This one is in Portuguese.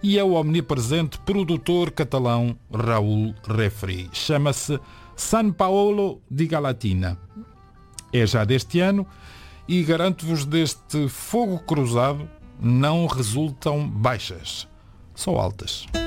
e é o omnipresente produtor catalão Raúl Refri. Chama-se San Paolo di Galatina. É já deste ano e garanto-vos, deste fogo cruzado não resultam baixas, só altas.